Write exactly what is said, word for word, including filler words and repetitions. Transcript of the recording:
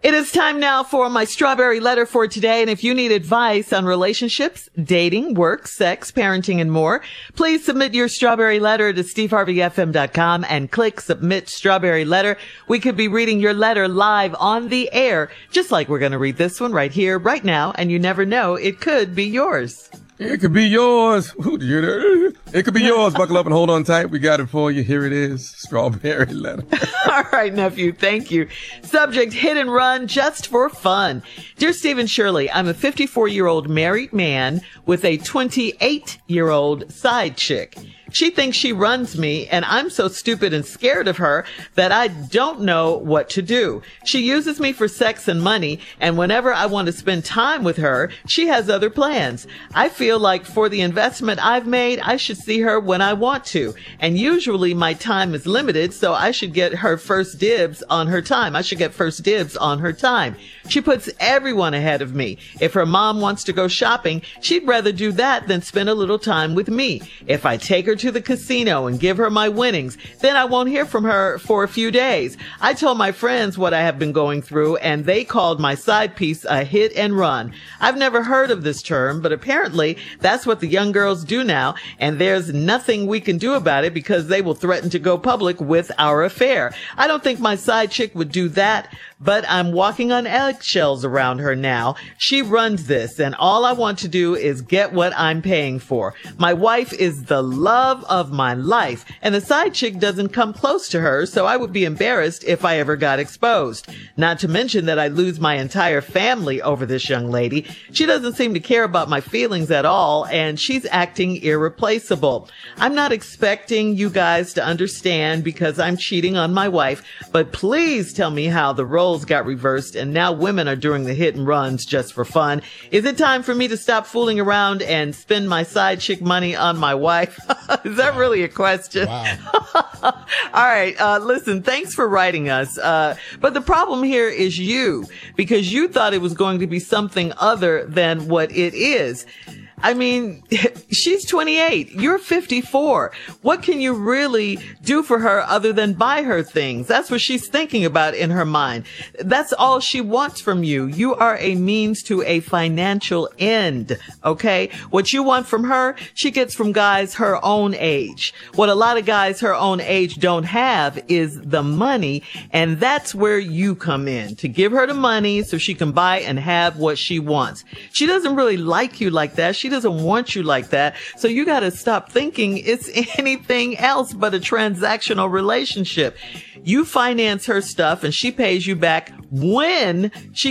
It is time now for my strawberry letter for today. And if you need advice on relationships, dating, work, sex, parenting, and more, please submit your strawberry letter to steve harvey f m dot com and click submit strawberry letter. We could be reading your letter live on the air, just like we're going to read this one right here, right now. And you never know, it could be yours. It could be yours. Ooh, did you hear that? It could be yours. Buckle up and hold on tight. We got it for you. Here it is. Strawberry letter. All right, nephew. Thank you. Subject, hit and run just for fun. Dear Stephen Shirley, I'm a fifty-four-year-old married man with a twenty-eight-year-old side chick. She thinks she runs me, and I'm so stupid and scared of her that I don't know what to do. She uses me for sex and money, and whenever I want to spend time with her, she has other plans. I feel like for the investment I've made, I should see her when I want to. And usually my time is limited, so I should get her first dibs on her time. I should get first dibs on her time. She puts everyone ahead of me. If her mom wants to go shopping, she'd rather do that than spend a little time with me. If I take her to the casino and give her my winnings, then I won't hear from her for a few days. I told my friends what I have been going through, and they called my side piece a hit and run. I've never heard of this term, but apparently that's what the young girls do now, and there's nothing we can do about it because they will threaten to go public with our affair. I don't think my side chick would do that, but I'm walking on eggshells around her now. She runs this, and all I want to do is get what I'm paying for. My wife is the love of my life, and the side chick doesn't come close to her, so I would be embarrassed if I ever got exposed. Not to mention that I lose my entire family over this young lady. She doesn't seem to care about my feelings at all, and she's acting irreplaceable. I'm not expecting you guys to understand because I'm cheating on my wife, but please tell me how the roles got reversed and now women are doing the hit and runs just for fun. Is it time for me to stop fooling around and spend my side chick money on my wife? Is that really a question? Wow. All right. Uh, listen, thanks for writing us. Uh, but the problem here is you, because you thought it was going to be something other than what it is. I mean, she's twenty-eight. You're fifty-four. What can you really do for her other than buy her things? That's what she's thinking about in her mind. That's all she wants from you. You are a means to a financial end. Okay? What you want from her, she gets from guys her own age. What a lot of guys her own age don't have is the money. And that's where you come in, to give her the money so she can buy and have what she wants. She doesn't really like you like that. She doesn't want you like that. So you got to stop thinking it's anything else but a transactional relationship. You finance her stuff and she pays you back when she